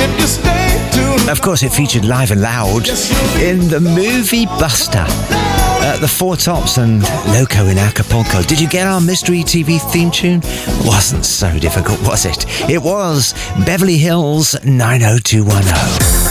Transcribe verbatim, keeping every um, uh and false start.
Of course, it featured Live and Loud in the movie Buster. Uh, the Four Tops and Loco in Acapulco. Did you get our Mystery T V theme tune? Wasn't so difficult, was it? It was Beverly Hills nine oh two one oh.